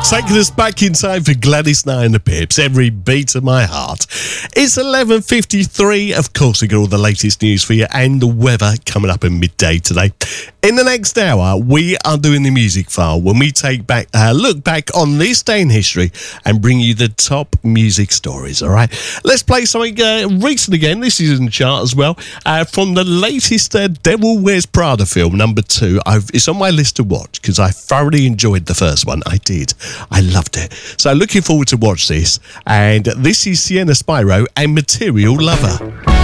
Taking us back in time for Gladys Knight and the Pips, every beat of my heart. It's 11:53. Of course, we got all the latest news for you and the weather coming up in midday today. In the next hour, we are doing the music file when we take back look back on this day in history and bring you the top music stories. All right, let's play something recent again. This is in the chart as well, from the latest Devil Wears Prada film, number 2. It's on my list to watch because I thoroughly enjoyed the first one. I did. I loved it. So looking forward to watch this. And this is Sienna Spyro and Material Lover.